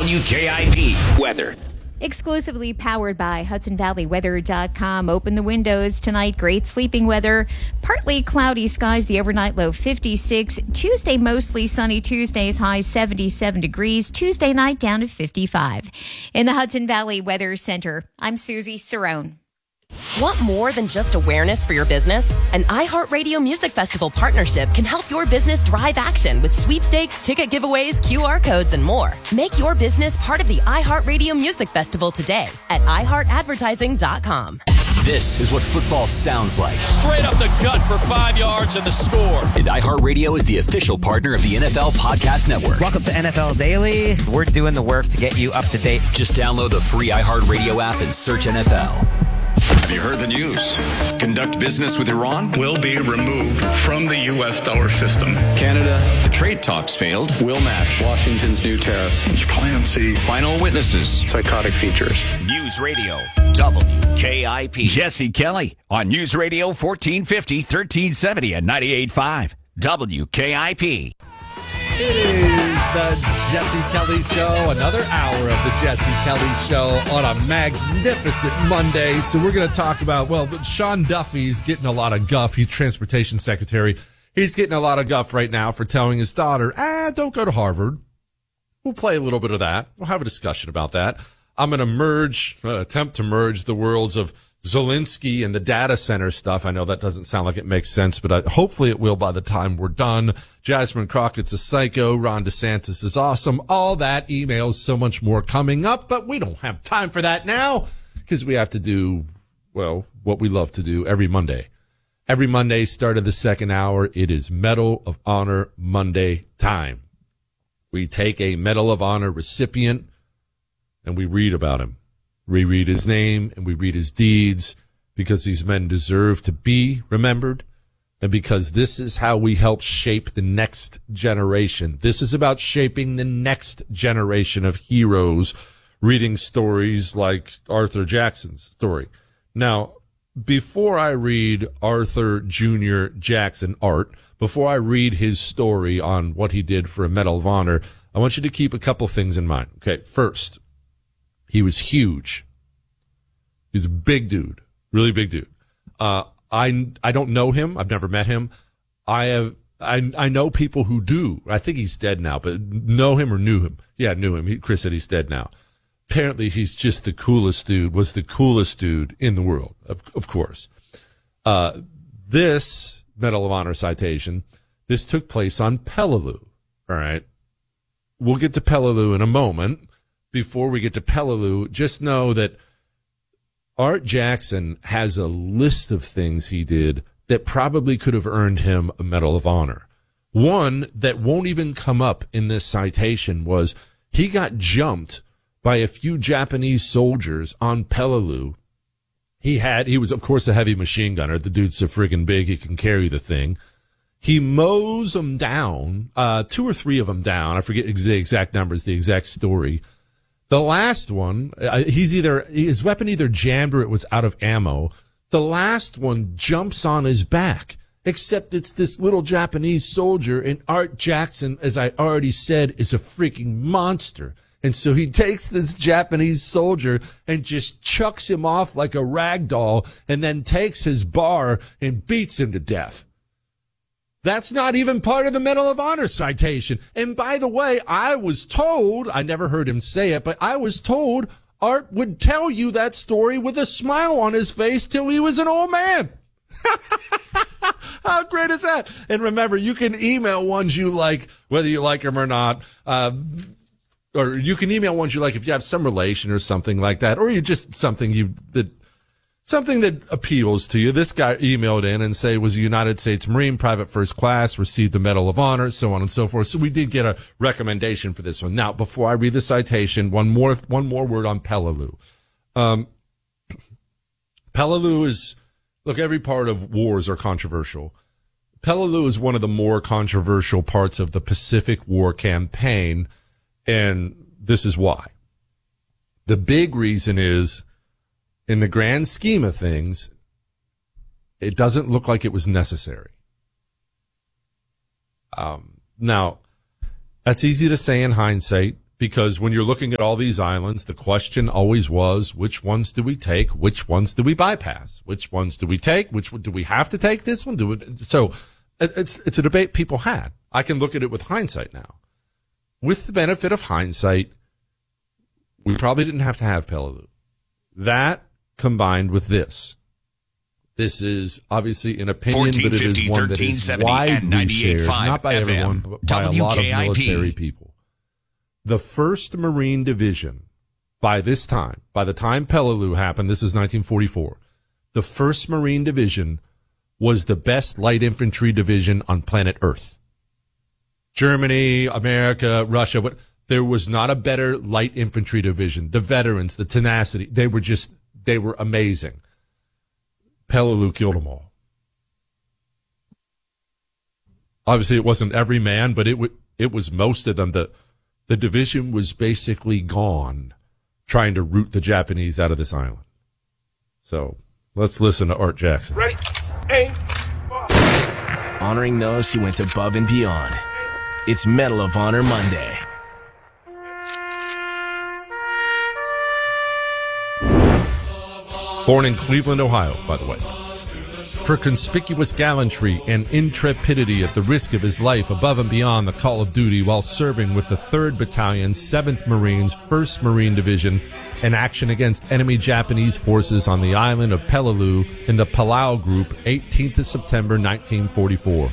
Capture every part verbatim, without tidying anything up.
W K I P weather. Exclusively powered by Hudson Valley Weather dot com. Open the windows tonight. Great sleeping weather. Partly cloudy skies. The overnight low fifty-six. Tuesday mostly sunny. Tuesday's high seventy-seven degrees. Tuesday night down to fifty-five. In the Hudson Valley Weather Center, I'm Susie Cerrone. Want more than just awareness for your business? An iHeartRadio Music Festival partnership can help your business drive action with sweepstakes, ticket giveaways, Q R codes, and more. Make your business part of the iHeartRadio Music Festival today at i heart advertising dot com. This is what football sounds like. Straight up the gut for five yards and the score. And iHeartRadio is the official partner of the N F L Podcast Network. Welcome to N F L Daily. We're doing the work to get you up to date. Just download the free iHeartRadio app and search N F L. Have you heard the news? Conduct business with Iran? Will be removed from the U S dollar system. Canada, the trade talks failed. Will match Washington's new tariffs. Plan C. Final witnesses. Psychotic features. News Radio W K I P. Jesse Kelly on News Radio fourteen fifty, thirteen seventy and ninety-eight point five W K I P. It is the Jesse Kelly Show, another hour of the Jesse Kelly Show on a magnificent Monday. So we're going to talk about, well, Sean Duffy's getting a lot of guff. He's Transportation Secretary. He's getting a lot of guff right now for telling his daughter, ah, don't go to Harvard. We'll play a little bit of that. We'll have a discussion about that. I'm going to merge, uh, attempt to merge the worlds of Zelensky and the data center stuff. I know that doesn't sound like it makes sense, but I, hopefully it will by the time we're done. Jasmine Crockett's a psycho. Ron DeSantis is awesome. All that, emails, so much more coming up, but we don't have time for that now because we have to do, well, what we love to do every Monday. Every Monday, start of the second hour, it is Medal of Honor Monday time. We take a Medal of Honor recipient and we read about him. We read his name and we read his deeds because these men deserve to be remembered and because this is how we help shape the next generation. This is about shaping the next generation of heroes, reading stories like Arthur Jackson's story. Now, before I read Arthur Junior Jackson, Art, before I read his story on what he did for a Medal of Honor, I want you to keep a couple things in mind. Okay, first, he was huge. He's a big dude, really big dude. Uh, I, I don't know him. I've never met him. I have, I, I know people who do. I think he's dead now, but know him or knew him. Yeah, knew him. He, Chris said he's dead now. Apparently he's just the coolest dude, was the coolest dude in the world, of, of course. Uh, this Medal of Honor citation, this took place on Peleliu. All right. We'll get to Peleliu in a moment. Before we get to Peleliu, just know that Art Jackson has a list of things he did that probably could have earned him a Medal of Honor. One that won't even come up in this citation was he got jumped by a few Japanese soldiers on Peleliu. He had, he was of course a heavy machine gunner. The dude's so friggin' big he can carry the thing. He mows them down, uh, two or three of them down. I forget the exact numbers, the exact story. The last one, uh, he's either, his weapon either jammed or it was out of ammo. The last one jumps on his back, except it's this little Japanese soldier, and Art Jackson, as I already said, is a freaking monster. And so he takes this Japanese soldier and just chucks him off like a rag doll and then takes his bar and beats him to death. That's not even part of the Medal of Honor citation. And by the way, I was told, I never heard him say it, but I was told Art would tell you that story with a smile on his face till he was an old man. How great is that? And remember, you can email ones you like, whether you like them or not. Uh, or you can email ones you like if you have some relation or something like that, or you just something you, that, something that appeals to you. This guy emailed in and say was a United States Marine, private first class, received the Medal of Honor, so on and so forth. So we did get a recommendation for this one. Now, before I read the citation, one more, one more word on Peleliu. Um, Peleliu is, look, every part of wars are controversial. Peleliu is one of the more controversial parts of the Pacific War campaign, and this is why. The big reason is, in the grand scheme of things, it doesn't look like it was necessary. Um, now, that's easy to say in hindsight. Because when you're looking at all these islands, the question always was, which ones do we take? Which ones do we bypass? Which ones do we take? Which one do we have to take this one? Do it? So it's, it's a debate people had. I can look at it with hindsight now. With the benefit of hindsight, we probably didn't have to have Peleliu. That combined with this. This is obviously an opinion, but it is one that is widely shared, not by everyone, but by a lot of military people. The first Marine Division, by this time, by the time Peleliu happened, this is nineteen forty-four, the first Marine Division was the best light infantry division on planet Earth. Germany, America, Russia, but there was not a better light infantry division. The veterans, the tenacity, they were just, they were amazing. Peleliu killed them all. Obviously, it wasn't every man, but it w- it was most of them. The, the division was basically gone trying to root the Japanese out of this island. So let's listen to Art Jackson. Ready? Aim. Honoring those who went above and beyond. It's Medal of Honor Monday. Born in Cleveland, Ohio, by the way. For conspicuous gallantry and intrepidity at the risk of his life above and beyond the call of duty while serving with the third Battalion, seventh Marines, first Marine Division, in action against enemy Japanese forces on the island of Peleliu in the Palau Group, eighteenth of September nineteen forty-four.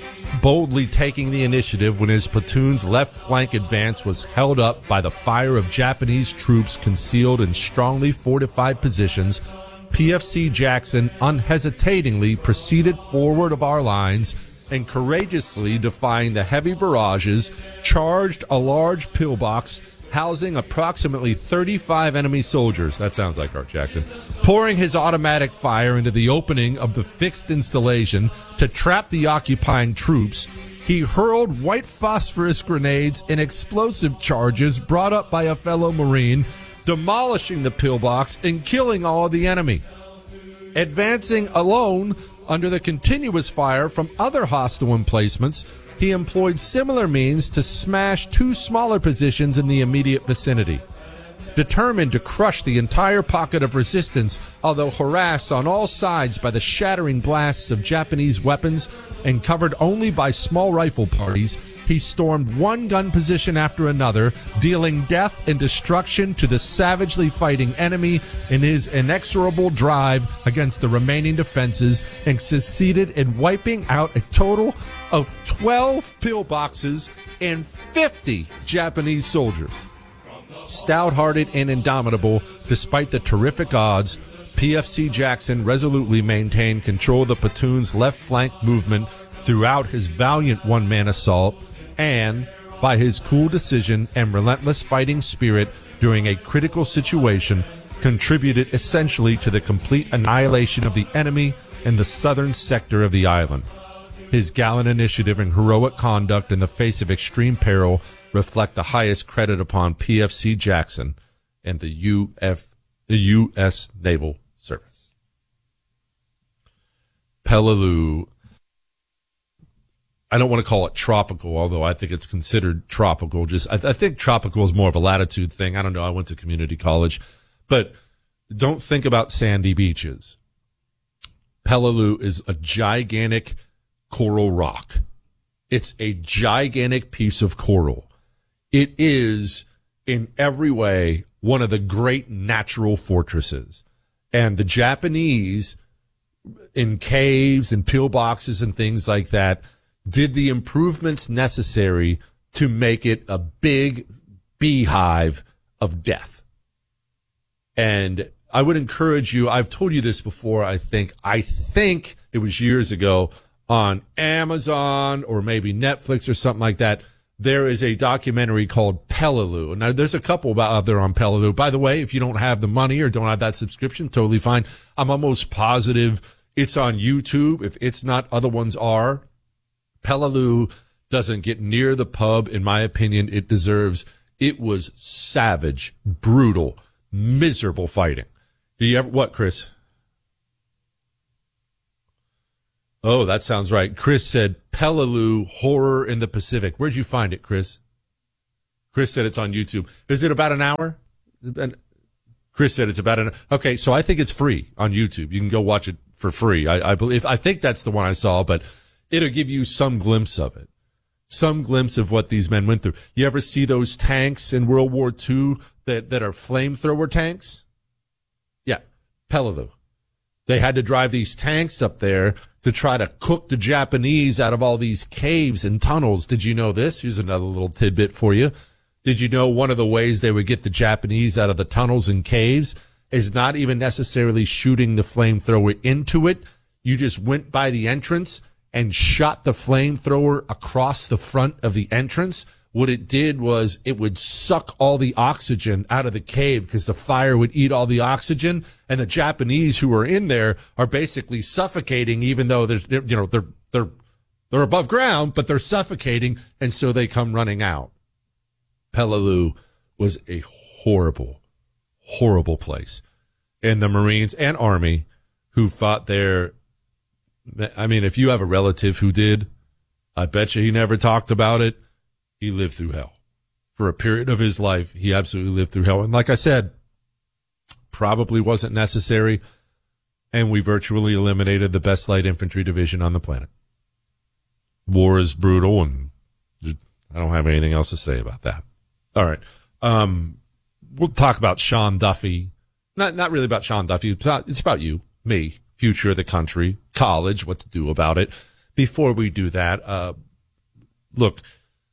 Boldly taking the initiative when his platoon's left flank advance was held up by the fire of Japanese troops concealed in strongly fortified positions, P F C Jackson unhesitatingly proceeded forward of our lines and courageously defying the heavy barrages, charged a large pillbox housing approximately thirty-five enemy soldiers. That sounds like Art Jackson. Pouring his automatic fire into the opening of the fixed installation to trap the occupying troops, he hurled white phosphorus grenades and explosive charges brought up by a fellow Marine, demolishing the pillbox and killing all of the enemy. Advancing alone under the continuous fire from other hostile emplacements, he employed similar means to smash two smaller positions in the immediate vicinity. Determined to crush the entire pocket of resistance, although harassed on all sides by the shattering blasts of Japanese weapons and covered only by small rifle parties, he stormed one gun position after another, dealing death and destruction to the savagely fighting enemy in his inexorable drive against the remaining defenses, and succeeded in wiping out a total of twelve pillboxes and fifty Japanese soldiers. Stout-hearted and indomitable, despite the terrific odds, P F C Jackson resolutely maintained control of the platoon's left flank movement throughout his valiant one-man assault, and, by his cool decision and relentless fighting spirit during a critical situation, contributed essentially to the complete annihilation of the enemy in the southern sector of the island. His gallant initiative and heroic conduct in the face of extreme peril reflect the highest credit upon P F C Jackson and the U F, the U S Naval Service. Peleliu, I don't want to call it tropical, although I think it's considered tropical. Just, I, I think tropical is more of a latitude thing. I don't know. I went to community college, but don't think about sandy beaches. Peleliu is a gigantic coral rock. It's a gigantic piece of coral. It is, in every way, one of the great natural fortresses. And the Japanese, in caves and pillboxes and things like that, did the improvements necessary to make it a big beehive of death. And I would encourage you, I've told you this before, I think, I think it was years ago, on Amazon or maybe Netflix or something like that, there is a documentary called Peleliu. Now, there's a couple out there on Peleliu. By the way, if you don't have the money or don't have that subscription, totally fine. I'm almost positive it's on YouTube. If it's not, other ones are. Peleliu doesn't get near the pub, in my opinion, it deserves. It was savage, brutal, miserable fighting. Do you ever, what, Chris? Oh, that sounds right. Chris said Peleliu, horror in the Pacific. Where'd you find it, Chris? Chris said it's on YouTube. Is it about an hour? And Chris said it's about an. Okay, so I think it's free on YouTube. You can go watch it for free. I, I believe. I think that's the one I saw, but it'll give you some glimpse of it, some glimpse of what these men went through. You ever see those tanks in World War Two that that are flamethrower tanks? Yeah, Peleliu. They had to drive these tanks up there to try to cook the Japanese out of all these caves and tunnels. Did you know this? Here's another little tidbit for you. Did you know one of the ways they would get the Japanese out of the tunnels and caves is not even necessarily shooting the flamethrower into it? You just went by the entrance and shot the flamethrower across the front of the entrance. What it did was it would suck all the oxygen out of the cave because the fire would eat all the oxygen, and the Japanese who are in there are basically suffocating, even though there's, you know, they're, they're, they're above ground, but they're suffocating, and so they come running out. Peleliu was a horrible, horrible place. And the Marines and Army who fought there, I mean, if you have a relative who did, I bet you he never talked about it. He lived through hell. For a period of his life, he absolutely lived through hell. And like I said, probably wasn't necessary, and we virtually eliminated the best light infantry division on the planet. War is brutal, and I don't have anything else to say about that. All right. Um, we'll talk about Sean Duffy. Not, not really about Sean Duffy. It's about, it's about you, me, future of the country, college, what to do about it. Before we do that, uh, look,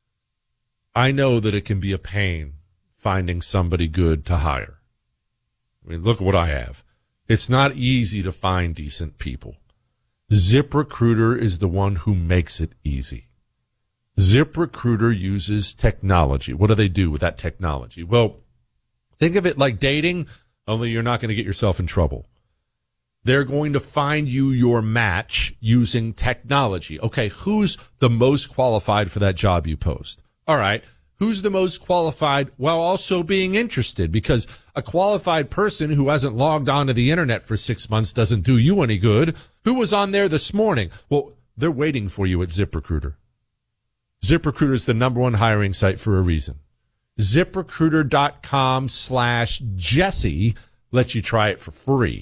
I know that it can be a pain finding somebody good to hire. I mean, look at what I have. It's not easy to find decent people. ZipRecruiter is the one who makes it easy. ZipRecruiter uses technology. What do they do with that technology? Well, think of it like dating, only you're not going to get yourself in trouble. They're going to find you your match using technology. Okay, who's the most qualified for that job you post? All right, who's the most qualified while also being interested? Because a qualified person who hasn't logged onto the internet for six months doesn't do you any good. Who was on there this morning? Well, they're waiting for you at ZipRecruiter. ZipRecruiter is the number one hiring site for a reason. ZipRecruiter.com slash Jesse lets you try it for free.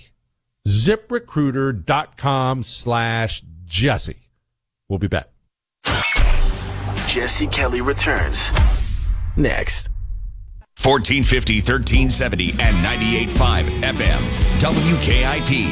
ZipRecruiter.com slash Jesse. We'll be back. Jesse Kelly returns next. fourteen fifty, thirteen seventy, and ninety-eight point five F M. W K I P.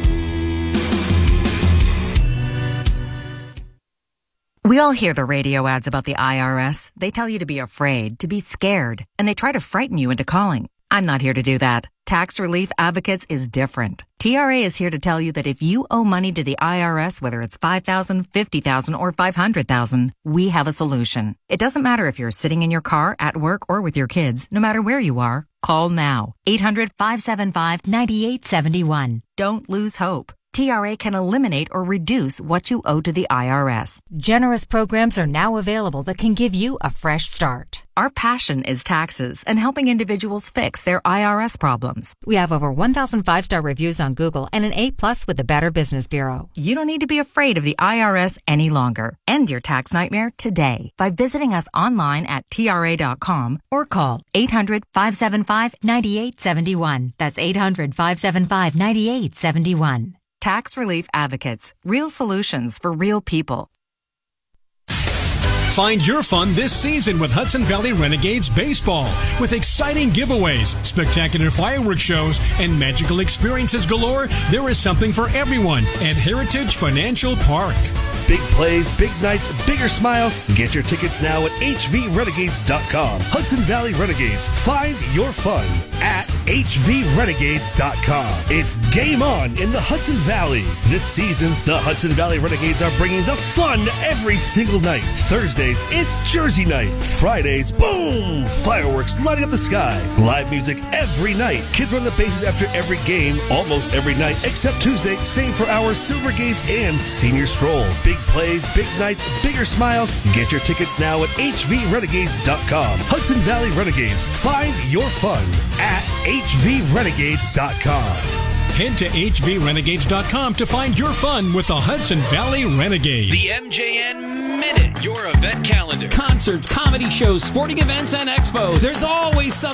We all hear the radio ads about the I R S. They tell you to be afraid, to be scared, and they try to frighten you into calling. I'm not here to do that. Tax Relief Advocates is different. T R A is here to tell you that if you owe money to the I R S, whether it's five thousand dollars, fifty thousand dollars, or five hundred thousand dollars, we have a solution. It doesn't matter if you're sitting in your car, at work, or with your kids. No matter where you are, call now. eight hundred, five seven five, nine eight seven one. Don't lose hope. T R A can eliminate or reduce what you owe to the I R S. Generous programs are now available that can give you a fresh start. Our passion is taxes and helping individuals fix their I R S problems. We have over one thousand five-star reviews on Google and an A plus with the Better Business Bureau. You don't need to be afraid of the I R S any longer. End your tax nightmare today by visiting us online at T R A dot com or call eight hundred, five seven five, nine eight seven one. That's eight hundred, five seven five, nine eight seven one. Tax Relief Advocates. Real solutions for real people. Find your fun this season with Hudson Valley Renegades Baseball. With exciting giveaways, spectacular fireworks shows, and magical experiences galore, there is something for everyone at Heritage Financial Park. Big plays, big nights, bigger smiles. Get your tickets now at H V renegades dot com. Hudson Valley Renegades. Find your fun at H V renegades dot com. It's game on in the Hudson Valley. This season, the Hudson Valley Renegades are bringing the fun every single night. Thursdays, it's Jersey night. Fridays, boom! Fireworks lighting up the sky. Live music every night. Kids run the bases after every game, almost every night, except Tuesday. Same for our Silver Gates and Senior Stroll. Big plays, big nights, bigger smiles. Get your tickets now at H V renegades dot com. Hudson Valley Renegades. Find your fun at H V renegades dot com. Head to H V renegades dot com to find your fun with the Hudson Valley Renegades. The M J N Minute, your event calendar. Concerts, comedy shows, sporting events, and expos. There's always something